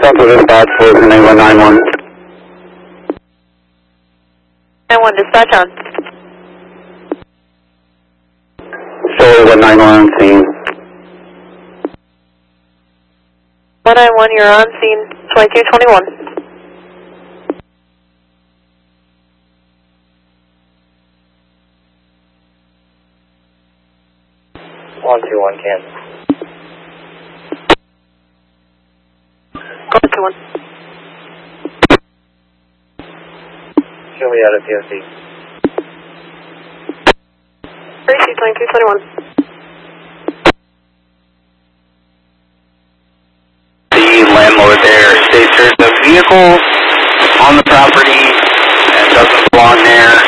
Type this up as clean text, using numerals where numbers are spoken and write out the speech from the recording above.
Delta dispatch for 9191. 91 dispatch on. Show 191 on scene. 191, you're on scene 2221. 121 Kansas. Go 21. Show me out of POC. 2221. The landlord there states there's a vehicle on the property that doesn't belong there.